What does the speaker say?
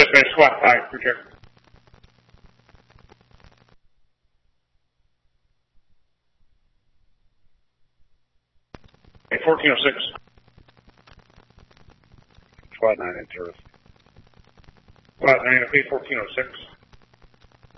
Bay SWAT 5, project. Hey, 1406. SWAT 9 in service. SWAT 9, okay, 1406.